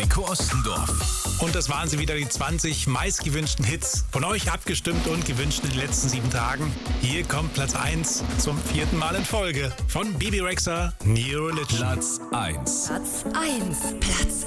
Heiko Ostendorf. Und das waren sie wieder, die 20 meistgewünschten Hits. Von euch abgestimmt und gewünscht in den letzten 7 Tagen. Hier kommt Platz 1 zum 4. Mal in Folge von Bebe Rexha, New Religion. Platz 1. Platz 1. Platz